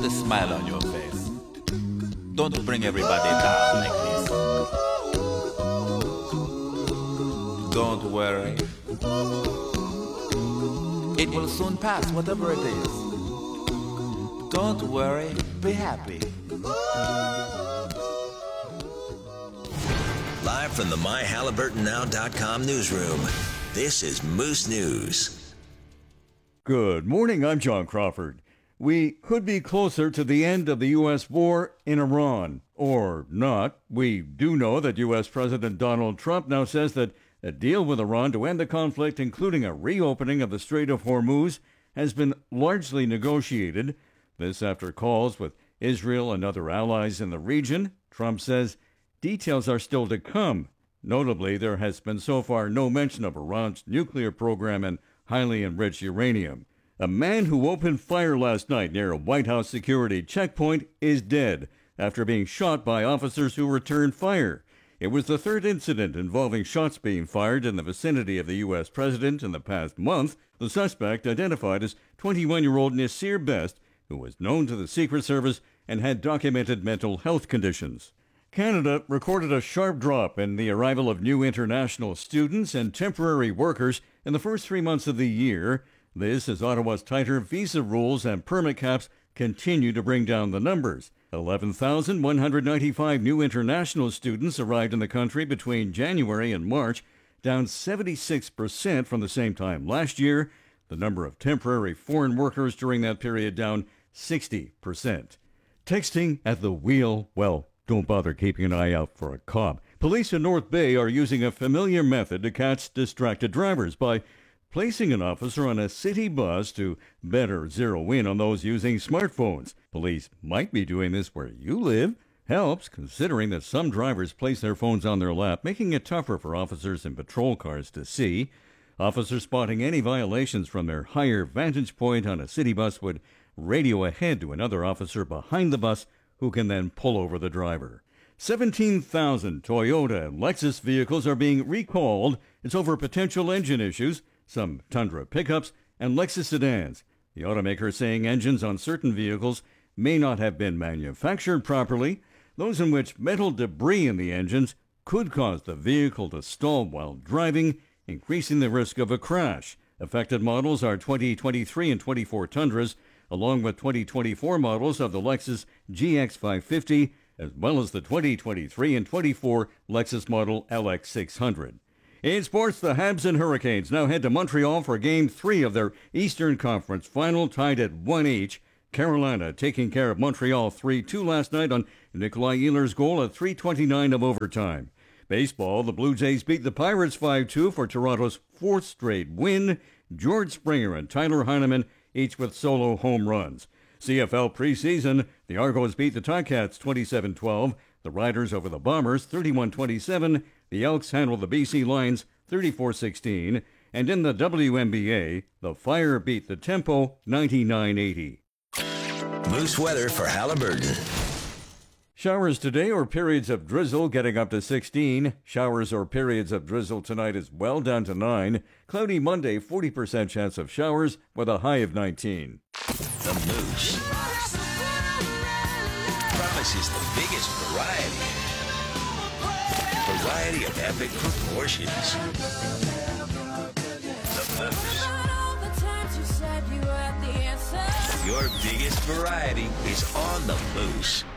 Put a smile on your face. Don't bring everybody down like this. Don't worry. It will soon pass, whatever it is. Don't worry, be happy. Live from the MyHaliburtonNow.com newsroom, this is Moose News. Good morning, I'm John Crawford. We could be closer to the end of the U.S. war in Iran, or not. We do know that U.S. President Donald Trump now says that a deal with Iran to end the conflict, including a reopening of the Strait of Hormuz, has been largely negotiated. This after calls with Israel and other allies in the region. Trump says details are still to come. Notably, there has been so far no mention of Iran's nuclear program and highly enriched uranium. A man who opened fire last night near a White House security checkpoint is dead after being shot by officers who returned fire. It was the third incident involving shots being fired in the vicinity of the U.S. president in the past month. The suspect, identified as 21-year-old Nasir Best, who was known to the Secret Service and had documented mental health conditions. Canada recorded a sharp drop in the arrival of new international students and temporary workers in the first 3 months of the year. This as Ottawa's tighter visa rules and permit caps continue to bring down the numbers. 11,195 new international students arrived in the country between January and March, down 76% from the same time last year. The number of temporary foreign workers during that period down 60%. Texting at the wheel, well, don't bother keeping an eye out for a cop. Police in North Bay are using a familiar method to catch distracted drivers by placing an officer on a city bus to better zero in on those using smartphones. Police might be doing this where you live. Helps, considering that some drivers place their phones on their lap, making it tougher for officers in patrol cars to see. Officers spotting any violations from their higher vantage point on a city bus would radio ahead to another officer behind the bus who can then pull over the driver. 17,000 Toyota and Lexus vehicles are being recalled. It's over potential engine issues. Some Tundra pickups and Lexus sedans. The automaker saying engines on certain vehicles may not have been manufactured properly. Those in which metal debris in the engines could cause the vehicle to stall while driving, increasing the risk of a crash. Affected models are 2023 and 24 Tundras, along with 2024 models of the Lexus GX550, as well as the 2023 and 24 Lexus model LX600. In sports, the Habs and Hurricanes now head to Montreal for Game 3 of their Eastern Conference final, tied at 1 each. Carolina taking care of Montreal 3-2 last night on Nikolai Ehlers' goal at 3:29 of overtime. Baseball, the Blue Jays beat the Pirates 5-2 for Toronto's fourth straight win. George Springer and Tyler Heineman each with solo home runs. CFL preseason, the Argos beat the Ticats 27-12. The Riders over the Bombers 31-27. The Elks handled the BC Lions 34-16. And in the WNBA, the Fire beat the Tempo 99-80. Moose weather for Haliburton. Showers today or periods of drizzle getting up to 16. Showers or periods of drizzle tonight as well, down to 9. Cloudy Monday, 40% chance of showers with a high of 19. The Moose promises the biggest variety. Variety of epic proportions. The Moose. Your biggest variety is on the Moose.